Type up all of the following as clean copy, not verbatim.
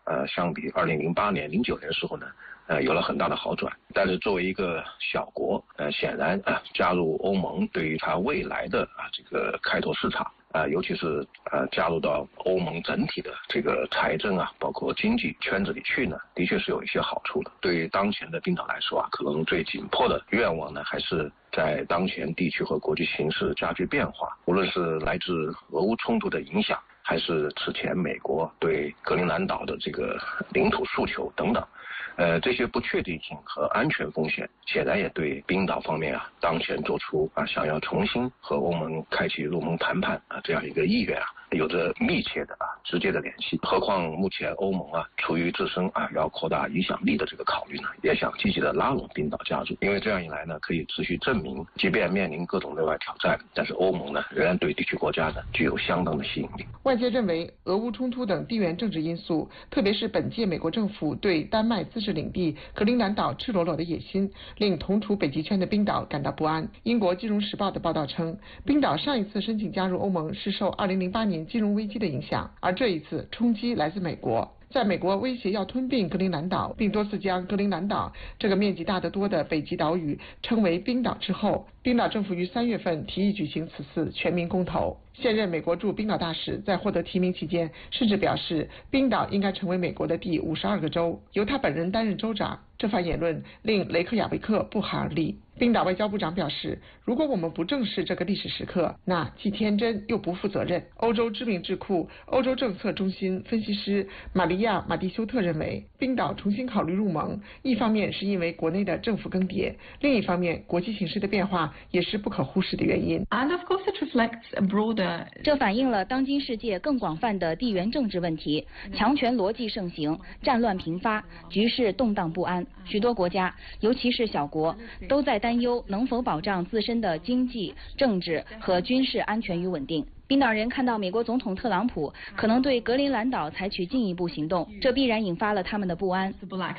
相比2008年、09年时候呢，有了很大的好转。但是作为一个小国，显然加入欧盟对于它未来的这个开拓市场尤其是加入到欧盟整体的这个财政包括经济圈子里去呢，的确是有一些好处的。对于当前的冰岛来说可能最紧迫的愿望呢，还是在当前地区和国际形势加剧变化，无论是来自俄乌冲突的影响，还是此前美国对格陵兰岛的这个领土诉求等等，这些不确定性和安全风险，显然也对冰岛方面当前做出想要重新和欧盟开启入盟谈判这样一个意愿有着密切的直接的联系。何况目前欧盟出于自身要扩大影响力的这个考虑呢，也想积极的拉拢冰岛加入，因为这样一来呢，可以持续证明，即便面临各种内外挑战，但是欧盟呢仍然对地区国家呢具有相当的吸引力。 外界认为，俄乌冲突等地缘政治因素，特别是本届美国政府对丹麦自治领地格陵兰岛赤裸裸的野心，令同处北极圈的冰岛感到不安。英国金融时报的报道称，冰岛上一次申请加入欧盟是受2008年金融危机的影响，而这一次冲击来自美国。在美国威胁要吞并格陵兰岛，并多次将格陵兰岛这个面积大得多的北极岛屿称为冰岛之后，冰岛政府于3月份提议举行此次全民公投。现任美国驻冰岛大使在获得提名期间甚至表示，冰岛应该成为美国的第52个州，由他本人担任州长。这番言论令雷克雅维克不寒而栗。冰岛外交部长表示，如果我们不正视这个历史时刻，那既天真又不负责任。欧洲知名智库欧洲政策中心分析师玛利亚·马蒂修特认为，冰岛重新考虑入盟，一方面是因为国内的政府更迭，另一方面国际形势的变化也是不可忽视的原因。 And of course it reflects a broader 这反映了当今世界更广泛的地缘政治问题，强权逻辑盛行，战乱频发，局势动荡不安。许多国家，尤其是小国，都在担忧能否保障自身的经济、政治和军事安全与稳定。冰岛人看到美国总统特朗普可能对格陵兰岛采取进一步行动，这必然引发了他们的不安。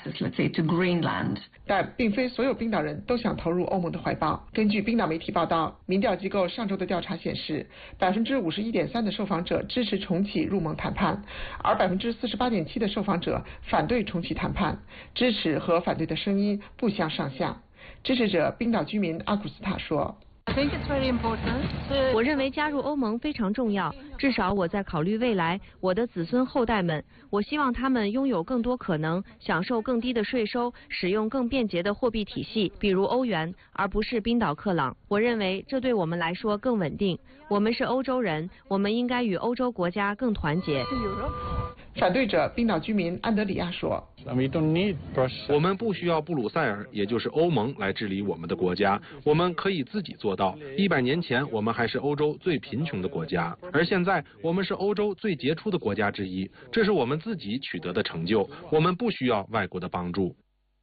但并非所有冰岛人都想投入欧盟的怀抱。根据冰岛媒体报道，民调机构上周的调查显示，51.3%的受访者支持重启入盟谈判，而48.7%的受访者反对重启谈判，支持和反对的声音不相上下。支持者冰岛居民阿古斯塔说， 我认为加入欧盟非常重要，至少我在考虑未来我的子孙后代们，我希望他们拥有更多可能，享受更低的税收，使用更便捷的货币体系，比如欧元，而不是冰岛克朗。我认为这对我们来说更稳定。我们是欧洲人，我们应该与欧洲国家更团结。 反对者冰岛居民安德里亚说， 我们不需要布鲁塞尔，也就是欧盟来治理我们的国家，我们可以自己做到。100年前我们还是欧洲最贫穷的国家，而现在我们是欧洲最杰出的国家之一，这是我们自己取得的成就，我们不需要外国的帮助。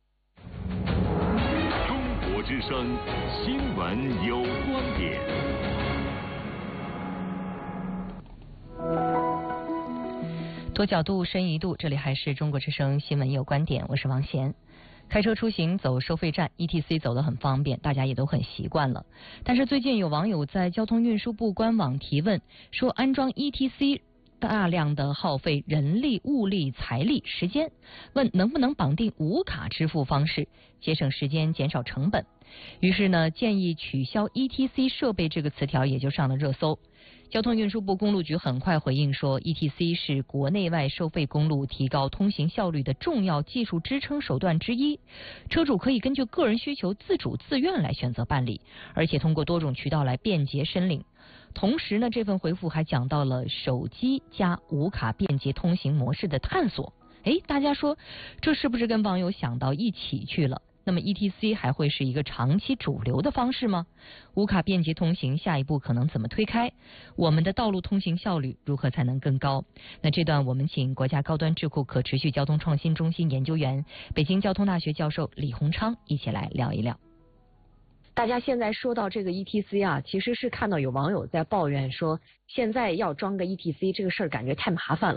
中国之声，新闻有观点。 多角度，深一度，这里还是中国之声新闻有观点，我是王贤。开车出行走收费站 ETC 走得很方便，大家也都很习惯了。但是最近有网友在交通运输部官网提问，说安装 ETC 大量的耗费人力、物力、财力、时间，问能不能绑定无卡支付方式，节省时间、减少成本。于是呢，建议取消 ETC 设备这个词条也就上了热搜。交通运输部公路局很快回应说 ，ETC 是国内外收费公路提高通行效率的重要技术支撑手段之一，车主可以根据个人需求自主自愿来选择办理，而且通过多种渠道来便捷申领。同时呢，这份回复还讲到了手机加无卡便捷通行模式的探索。大家说这是不是跟网友想到一起去了？那么 ETC 还会是一个长期主流的方式吗？无卡便捷通行下一步可能怎么推开？我们的道路通行效率如何才能更高？那这段我们请国家高端智库可持续交通创新中心研究员、北京交通大学教授李洪昌一起来聊一聊。 大家现在说到这个 ETC 其实是看到有网友在抱怨说，现在要装个 ETC 这个事儿感觉太麻烦了。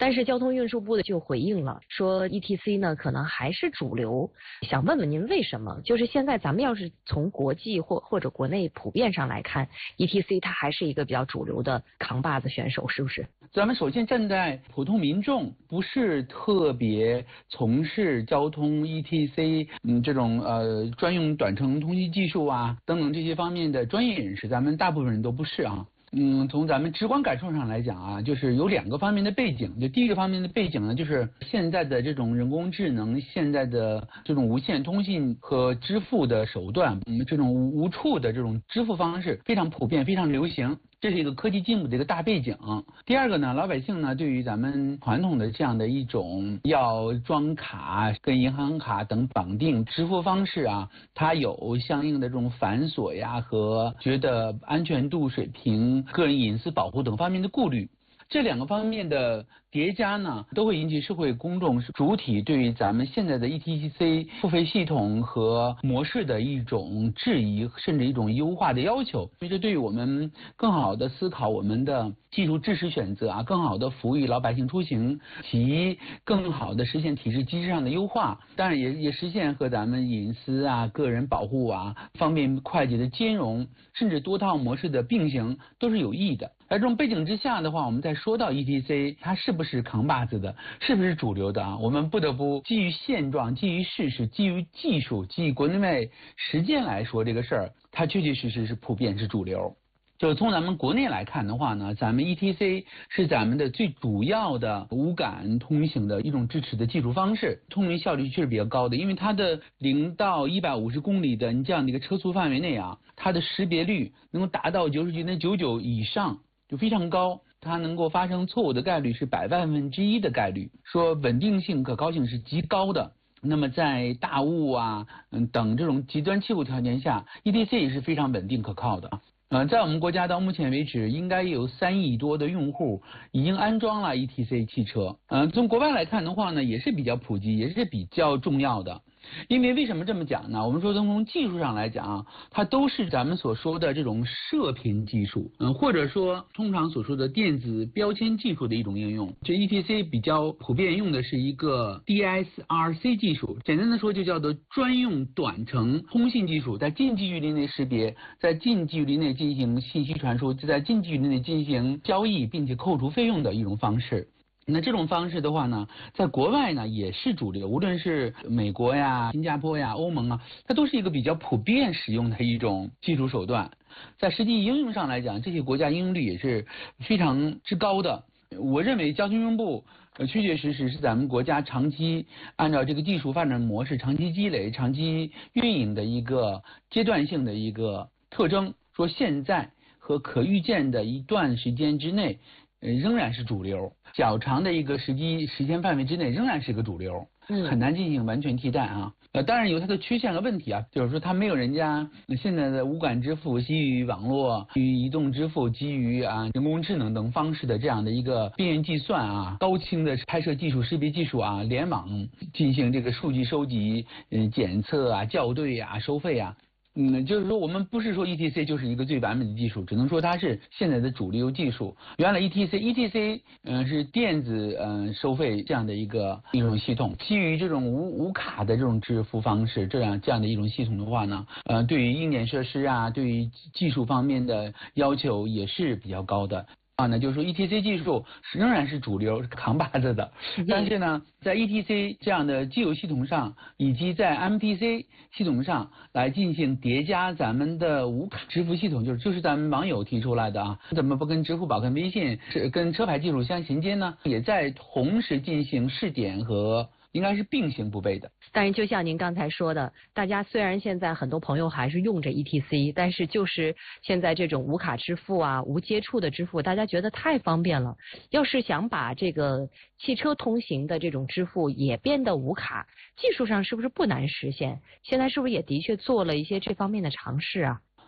但是交通运输部的就回应了，说 ETC 呢可能还是主流。想问问您为什么？就是现在咱们要是从国际或者国内普遍上来看 ，ETC 它还是一个比较主流的扛把子选手，是不是？ 咱们首先站在普通民众，不是特别从事交通 ETC 这种专用短程通信技术啊等等这些方面的专业人士，咱们大部分人都不是啊。从咱们直观感受上来讲啊，就是有2个方面的背景。就第一个方面的背景呢，就是现在的这种人工智能，现在的这种无线通信和支付的手段，这种无触的这种支付方式非常普遍，非常流行。这是一个科技进步的一个大背景。第二个呢，老百姓呢对于咱们传统的这样的一种要装卡跟银行卡等绑定支付方式啊，它有相应的这种繁琐呀和觉得安全度水平、个人隐私保护等方面的顾虑。这2个方面的叠加呢，都会引起社会公众主体对于咱们现在的 ETC 付费系统和模式的一种质疑，甚至一种优化的要求。所以这对于我们更好的思考我们的技术支持选择啊，更好的服务于老百姓出行，及更好的实现体制机制上的优化，当然也实现和咱们隐私啊、个人保护啊、方便快捷的兼容，甚至多套模式的并行，都是有益的。而这种背景之下的话，我们再说到 ETC 它是不是扛把子的，是不是主流的啊？我们不得不基于现状、基于事实、基于技术、基于国内外实践来说这个事儿，它确确实实是普遍是主流。就从咱们国内来看的话呢，咱们 ETC 是咱们的最主要的无感通行的一种支持的技术方式，通讯效率确实比较高的，因为它的0到150公里的这样的一个车速范围内啊，它的识别率能够达到99.99%以上，就非常高。它能够发生错误的概率是1/100,000,000的概率，说稳定性、可靠性是极高的。那么在大雾啊等这种极端气候条件下 ，ETC 也是非常稳定可靠的。在我们国家到目前为止，应该有3亿多的用户已经安装了 ETC 汽车。从国外来看的话呢，也是比较普及，也是比较重要的。因为什么这么讲呢？我们说从技术上来讲啊，它都是咱们所说的这种射频技术，或者说通常所说的电子标签技术的一种应用。这 ETC 比较普遍用的是一个 DSRC 技术，简单的说就叫做专用短程通信技术，在近距离内识别，在近距离内进行信息传输，就在近距离内进行交易，并且扣除费用的一种方式。那这种方式的话呢，在国外呢也是主流，无论是美国呀、新加坡呀、欧盟啊，它都是一个比较普遍使用的一种技术手段。在实际应用上来讲，这些国家应用率也是非常之高的。我认为交通运输部确确实实是咱们国家长期按照这个技术发展模式长期积累、长期运营的一个阶段性的一个特征。说现在和可预见的一段时间之内仍然是主流，较长的一个时间范围之内仍然是个主流，很难进行完全替代啊。当然有它的缺陷和问题啊，就是说它没有人家现在的无感支付、基于网络、基于移动支付、基于人工智能等方式的这样的一个边缘计算啊、高清的拍摄技术、识别技术啊、联网进行这个数据收集、检测啊、校对啊、收费啊。就是说我们不是说 ETC 就是一个最完美的技术，只能说它是现在的主流技术。原来 ETC 是电子收费这样的一种系统，基于这种无卡的这种支付方式，这样的一种系统的话呢，对于硬件设施啊，对于技术方面的要求也是比较高的。就是说 ETC 技术仍然是主流扛把子的，但是呢，在 ETC 这样的既有系统上，以及在 MTC 系统上来进行叠加咱们的无卡支付系统，就是咱们网友提出来的啊，怎么不跟支付宝、跟微信、跟车牌技术相衔接呢？也在同时进行试点和应该是并行不悖的。 但是就像您刚才说的，大家虽然现在很多朋友还是用着 ETC， 但是就是现在这种无卡支付啊、无接触的支付，大家觉得太方便了。要是想把这个汽车通行的这种支付也变得无卡，技术上是不是不难实现？现在是不是也的确做了一些这方面的尝试啊？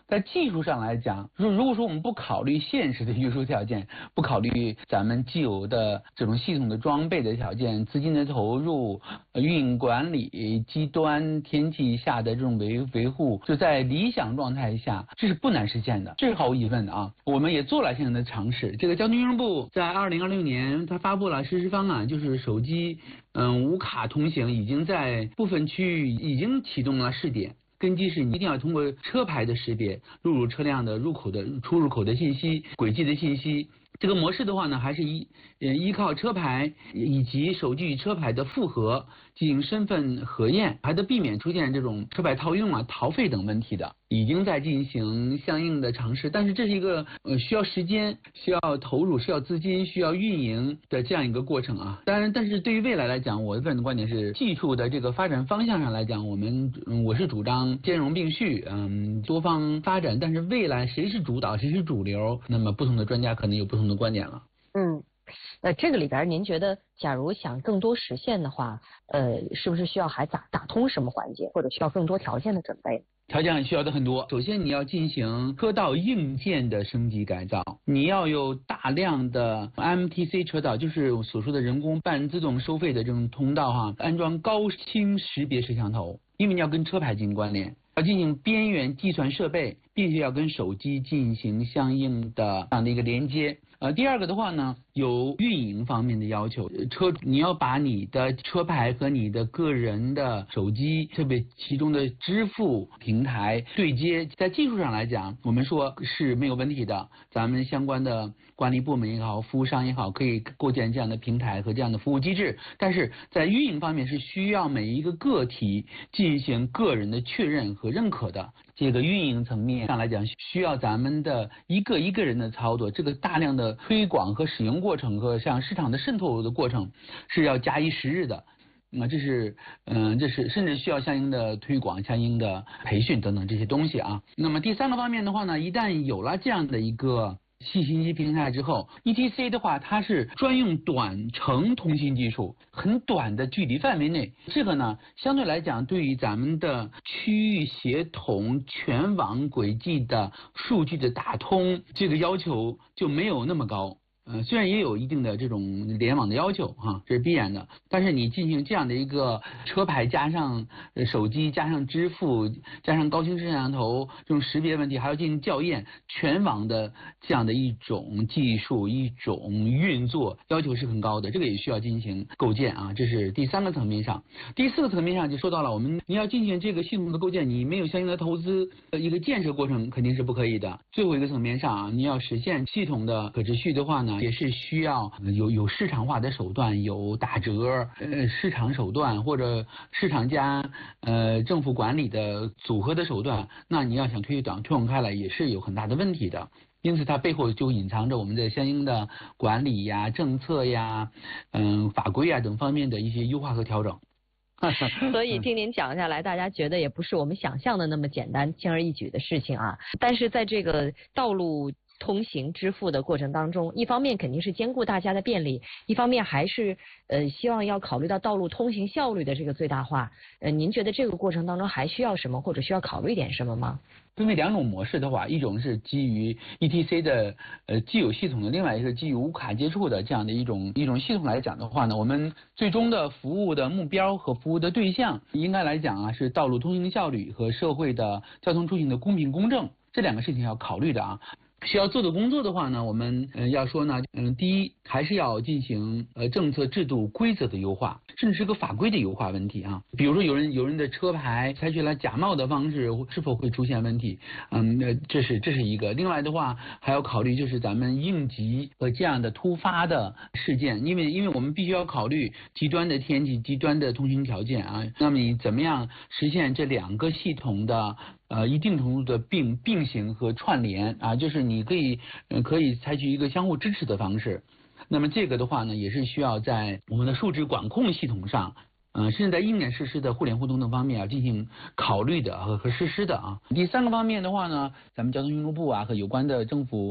在技术上来讲，如果说我们不考虑现实的约束条件，不考虑咱们既有的这种系统的装备的条件、资金的投入、运营管理、机端天气下的这种维护，就在理想状态下，这是不难实现的，这是毫无疑问的啊。我们也做了相应的尝试。这个交通运输部在2026年，它发布了实施方案，就是手机无卡通行已经在部分区域已经启动了试点。根基是你一定要通过车牌的识别，录入车辆的入口的出入口的信息、轨迹的信息。这个模式的话呢，还是依靠车牌以及手机与车牌的复核进行身份核验，还得避免出现这种车牌套用啊、逃废等问题的，已经在进行相应的尝试。但是这是一个需要时间、需要投入、需要资金、需要运营的这样一个过程啊。当然，但是对于未来来讲，我个人的观点是，技术的这个发展方向上来讲，我是主张兼容并蓄，多方发展。但是未来谁是主导，谁是主流，那么不同的专家可能有不同的观点了。 这个里边您觉得，假如想更多实现的话，是不是需要还打通什么环节，或者需要更多条件的准备？ 条件需要的很多。首先你要进行车道硬件的升级改造，你要有大量的 MTC 车道，就是所说的人工半自动收费的这种通道哈，安装高清识别摄像头，因为你要跟车牌进行关联，要进行边缘计算设备，并且要跟手机进行相应的这样的一个连接。第二个的话呢，有运营方面的要求，你要把你的车牌和你的个人的手机，特别其中的支付平台对接。在技术上来讲，我们说是没有问题的，咱们相关的管理部门也好，服务商也好，可以构建这样的平台和这样的服务机制。但是在运营方面是需要每一个个体进行个人的确认和认可的。这个运营层面上来讲，需要咱们的一个人的操作，这个大量的推广和使用过程和像市场的渗透的过程是要假以时日的。这是甚至需要相应的推广、相应的培训等等这些东西啊。那么第三个方面的话呢，一旦有了这样的一个信息平台之后 ，ETC 的话，它是专用短程通信技术，很短的距离范围内，这个呢，相对来讲，对于咱们的区域协同、全网轨迹的数据的打通，这个要求就没有那么高。虽然也有一定的这种联网的要求哈，这是必然的，但是你进行这样的一个车牌加上手机加上支付加上高清摄像头这种识别问题，还要进行校验，全网的这样的一种技术一种运作要求是很高的，这个也需要进行构建啊，这是第三个层面上。第四个层面上就说到了，你要进行这个系统的构建，你没有相应的投资，一个建设过程肯定是不可以的。最后一个层面上啊，你要实现系统的可持续的话呢，也是需要有市场化的手段，有打折市场手段或者市场加政府管理的组合的手段，那你要想推广开来也是有很大的问题的。因此它背后就隐藏着我们的相应的管理呀、政策呀、法规呀等方面的一些优化和调整。 所以听您讲下来，大家觉得也不是我们想象的那么简单、轻而易举的事情啊。但是在这个道路通行支付的过程当中，一方面肯定是兼顾大家的便利，一方面还是希望要考虑到道路通行效率的这个最大化。您觉得这个过程当中还需要什么，或者需要考虑点什么吗？ 分为两种模式的话，一种是基于 ETC 的既有系统的，另外一个基于无卡接触的这样的一种系统来讲的话呢，我们最终的服务的目标和服务的对象应该来讲啊，是道路通行效率和社会的交通出行的公平公正，这两个事情要考虑的啊。需要做的工作的话呢，我们要说呢，第一还是要进行政策制度规则的优化，甚至是个法规的优化问题啊。比如说有人的车牌采取了假冒的方式，是否会出现问题？这是一个。另外的话还要考虑就是咱们应急和这样的突发的事件，因为我们必须要考虑极端的天气、极端的通行条件啊。那么你怎么样实现这两个系统的一定程度的并行和串联啊，就是你可以采取一个相互支持的方式。那么这个的话呢，也是需要在我们的数值管控系统上，甚至在应验实施的互联互通等方面要进行考虑的和实施的啊。第三个方面的话呢，咱们交通运输部啊和有关的政府部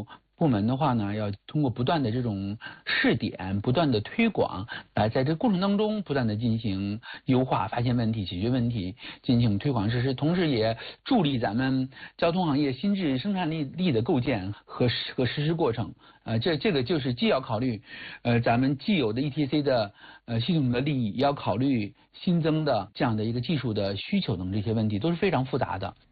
部门的话呢，要通过不断的这种试点，不断的推广，在这个过程当中不断的进行优化，发现问题，解决问题，进行推广实施，同时也助力咱们交通行业新质生产力的构建和实施过程。这个就是既要考虑咱们既有的 ETC 的系统的利益，也要考虑新增的这样的一个技术的需求等这些问题，都是非常复杂的。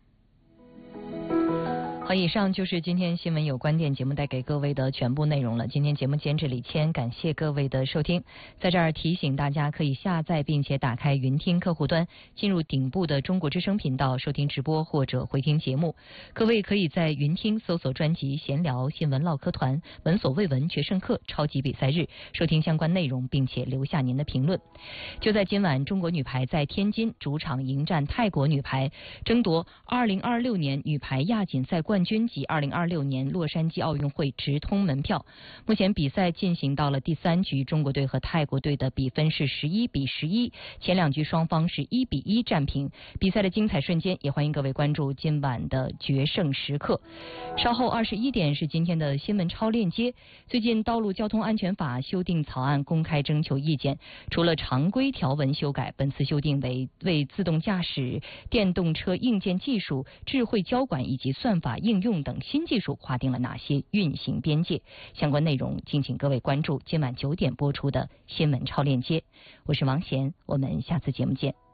好，以上就是今天新闻有观点节目带给各位的全部内容了。今天节目监制李谦，感谢各位的收听。在这儿提醒大家，可以下载并且打开云听客户端，进入顶部的中国之声频道收听直播或者回听节目。各位可以在云听搜索专辑闲聊新闻唠嗑团闻所未闻决胜客超级比赛日，收听相关内容并且留下您的评论。就在今晚，中国女排在天津主场迎战泰国女排，争夺2026年女排亚锦赛冠军及2026年洛杉矶奥运会直通门票。目前比赛进行到了第3局，中国队和泰国队的比分是11-11，前2局双方是1-1战平。比赛的精彩瞬间，也欢迎各位关注今晚的决胜时刻。稍后21点是今天的新闻超链接。最近道路交通安全法修订草案公开征求意见，除了常规条文修改，本次修订为自动驾驶、电动车硬件技术、智慧交管以及算法应用等新技术划定了哪些运行边界。相关内容敬请各位关注今晚9点播出的新闻超链接。我是王贤，我们下次节目见。